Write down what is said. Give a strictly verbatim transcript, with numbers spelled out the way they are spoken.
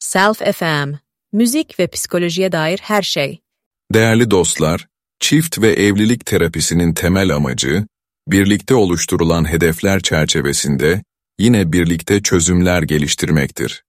Self F M, müzik ve psikolojiye dair her şey. Değerli dostlar, çift ve evlilik terapisinin temel amacı, birlikte oluşturulan hedefler çerçevesinde yine birlikte çözümler geliştirmektir.